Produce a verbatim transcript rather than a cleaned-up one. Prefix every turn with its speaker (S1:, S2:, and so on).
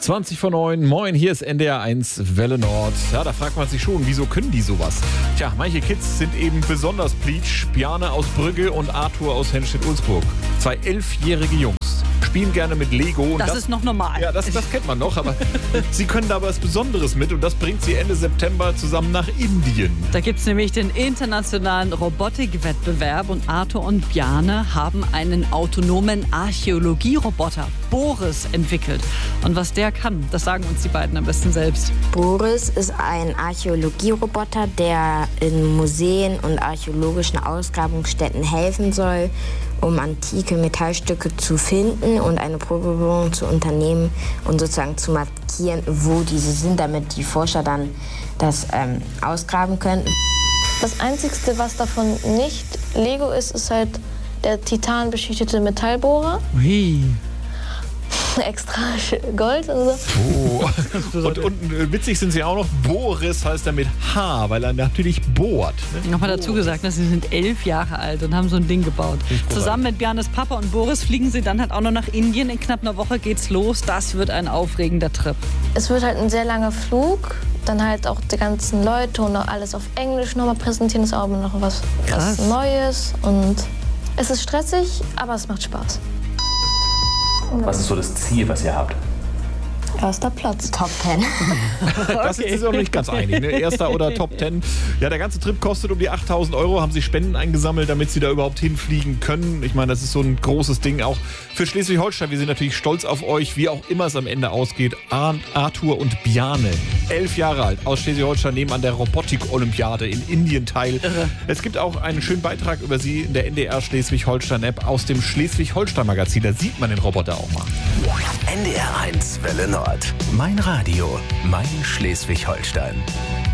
S1: zwanzig vor neun, moin, hier ist N D R eins Welle Nord. Ja, da fragt man sich schon, wieso können die sowas? Tja, manche Kids sind eben besonders pleatsch. Bjarne aus Brügge und Arthur aus Henstedt-Ulzburg. Zwei elfjährige Jungs. Spielen gerne mit Lego. Und
S2: das, das ist noch normal.
S1: Ja, das, das kennt man noch, aber sie können da was Besonderes mit und das bringt sie Ende September zusammen nach Indien.
S2: Da gibt es nämlich den internationalen Robotikwettbewerb und Arthur und Bjarne haben einen autonomen Archäologieroboter, Boris, entwickelt. Und was der kann, das sagen uns die beiden am besten selbst.
S3: Boris ist ein Archäologieroboter, der in Museen und archäologischen Ausgrabungsstätten helfen soll, um antike Metallstücke zu finden und eine Probebohrung zu unternehmen und sozusagen zu markieren, wo diese sind, damit die Forscher dann das ähm, ausgraben können.
S4: Das Einzige, was davon nicht Lego ist, ist halt der titanbeschichtete Metallbohrer.
S2: Ui.
S4: Extra Gold und so.
S1: Oh. Und, und witzig sind sie auch noch. Boris heißt er mit H, weil er natürlich bohrt. Ne?
S2: Nochmal dazu gesagt, dass sie sind elf Jahre alt und haben so ein Ding gebaut. Zusammen mit Bjarnes Papa und Boris fliegen sie dann halt auch noch nach Indien. In knapp einer Woche geht's los. Das wird ein aufregender Trip.
S4: Es wird halt ein sehr langer Flug. Dann halt auch die ganzen Leute und auch alles auf Englisch nochmal präsentieren. Das ist auch noch was, was Neues. Und es ist stressig, aber es macht Spaß.
S5: Was ist so das Ziel, was ihr habt?
S4: Erster Platz.
S3: Top Ten.
S1: Das ist sich auch noch nicht ganz einig. Ne? Erster oder Top Ten. Ja, der ganze Trip kostet um die achttausend Euro. Haben sie Spenden eingesammelt, damit sie da überhaupt hinfliegen können. Ich meine, das ist so ein großes Ding auch für Schleswig-Holstein. Wir sind natürlich stolz auf euch, wie auch immer es am Ende ausgeht. Arthur und Bjarne, elf Jahre alt, aus Schleswig-Holstein, nehmen an der Robotik-Olympiade in Indien teil. Irre. Es gibt auch einen schönen Beitrag über sie in der N D R Schleswig-Holstein-App aus dem Schleswig-Holstein-Magazin. Da sieht man den Roboter auch mal.
S6: N D R eins Welle Nord. Mein Radio, mein Schleswig-Holstein.